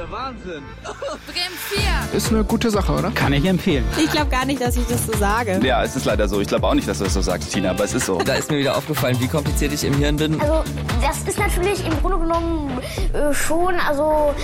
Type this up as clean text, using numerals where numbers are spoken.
der Wahnsinn. Bremen 4. Ist eine gute Sache, oder? Kann ich empfehlen. Ich glaube gar nicht, dass ich das so sage. Ja, es ist leider so. Ich glaube auch nicht, dass du das so sagst, Tina, aber es ist so. Da ist mir wieder aufgefallen, wie kompliziert ich im Hirn bin. Also das ist natürlich im Grunde genommen schon, also